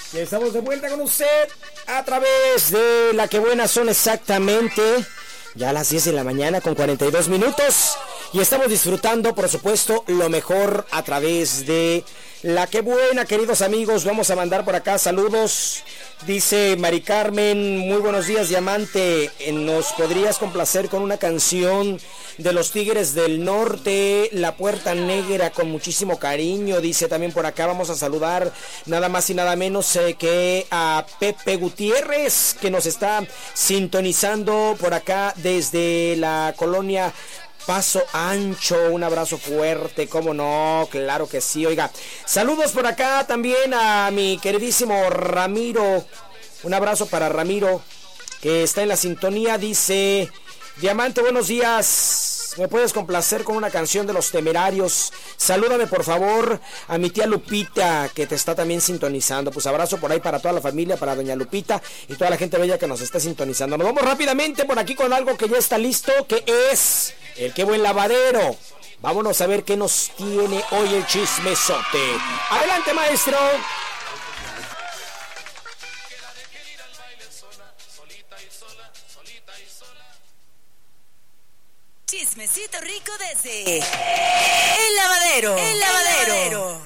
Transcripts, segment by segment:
Ya estamos de vuelta con usted a través de La Que Buena. Son exactamente ya las 10 de la mañana con 42 minutos. Y estamos disfrutando, por supuesto, lo mejor a través de La Que Buena, queridos amigos. Vamos a mandar por acá saludos. Dice Mari Carmen, muy buenos días, Diamante. ¿Nos podrías complacer con una canción de los Tigres del Norte, La Puerta Negra, con muchísimo cariño? Dice también por acá, vamos a saludar nada más y nada menos que a Pepe Gutiérrez, que nos está sintonizando por acá desde la colonia Paso Ancho. Un abrazo fuerte, cómo no, claro que sí. Oiga, saludos por acá también a mi queridísimo Ramiro. Un abrazo para Ramiro, que está en la sintonía. Dice: Diamante, buenos días, ¿me puedes complacer con una canción de Los Temerarios? Salúdame por favor a mi tía Lupita, que te está también sintonizando. Pues abrazo por ahí para toda la familia, para doña Lupita y toda la gente bella que nos está sintonizando. Nos vamos rápidamente por aquí con algo que ya está listo, que es el Qué Buen Lavadero. Vámonos a ver qué nos tiene hoy el chismesote. Adelante, maestro. Chismecito rico desde El Lavadero. El Lavadero.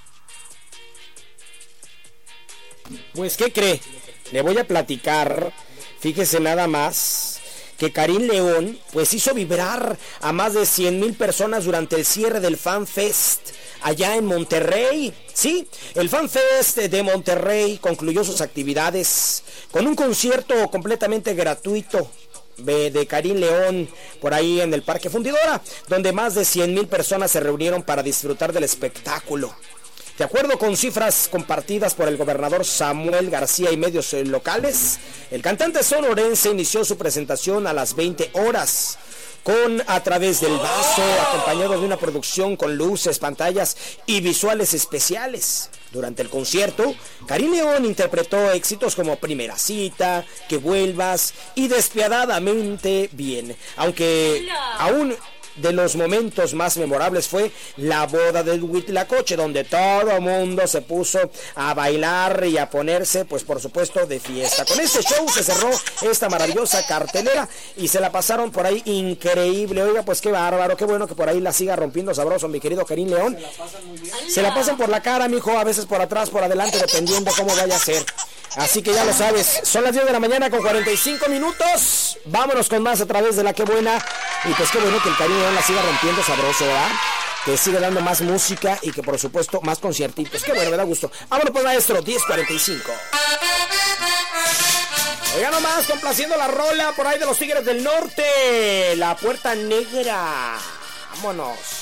Pues, ¿qué cree? Le voy a platicar, fíjese nada más, que Karim León pues hizo vibrar a más de 100,000 personas durante el cierre del Fan Fest allá en Monterrey. Sí, el Fan Fest de Monterrey concluyó sus actividades con un concierto completamente gratuito de Karim León por ahí en el Parque Fundidora, donde más de 100,000 personas se reunieron para disfrutar del espectáculo. De acuerdo con cifras compartidas por el gobernador Samuel García y medios locales, el cantante sonorense inició su presentación a las 20 horas con A Través del Vaso, acompañado de una producción con luces, pantallas y visuales especiales. Durante el concierto, Karim León interpretó éxitos como Primera Cita, Que Vuelvas y Despiadadamente Bien, aunque aún de los momentos más memorables fue la boda de Huitlacoche, donde todo el mundo se puso a bailar y a ponerse, pues por supuesto, de fiesta. Con este show se cerró esta maravillosa cartelera y se la pasaron por ahí increíble. Oiga, pues qué bárbaro, qué bueno que por ahí la siga rompiendo sabroso mi querido Karim León. Se la pasan por la cara, mijo, a veces por atrás, por adelante, dependiendo cómo vaya a ser. Así que ya lo sabes, son las 10 de la mañana con 45 minutos. Vámonos con más a través de La Que Buena. Y pues qué bueno que el Karim León la siga rompiendo sabroso, ¿verdad? Que siga dando más música y que por supuesto más conciertitos. Qué bueno, me da gusto. Vámonos pues, maestro, 10:45. Oiga nomás, complaciendo la rola por ahí de los Tigres del Norte, La Puerta Negra. Vámonos.